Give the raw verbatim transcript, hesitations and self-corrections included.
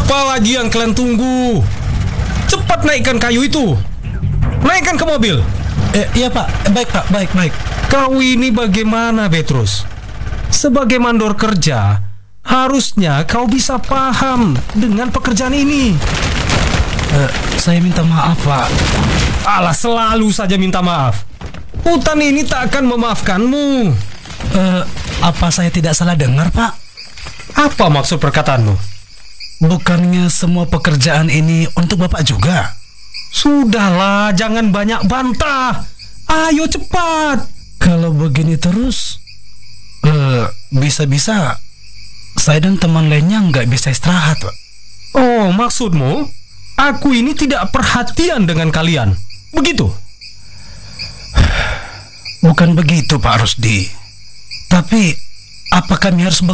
Apalagi yang kalian tunggu? Cepat naikkan kayu itu. Naikkan ke mobil. Eh, iya Pak, baik Pak, baik, baik. Kau ini bagaimana, Petrus? Sebagai mandor kerja, harusnya kau bisa paham dengan pekerjaan ini. Eh, saya minta maaf Pak. Alah, selalu saja minta maaf. Hutan ini tak akan memaafkanmu. Eh, apa saya tidak salah dengar Pak? Apa maksud perkataanmu? Bukannya semua pekerjaan ini untuk Bapak juga? Sudahlah, jangan banyak bantah. Ayo cepat. Kalau begini terus, eh, bisa-bisa saya dan teman lainnya nggak bisa istirahat Pak. Oh, maksudmu aku ini tidak perhatian dengan kalian, begitu? Bukan begitu Pak Rusdi. Tapi apa kami harus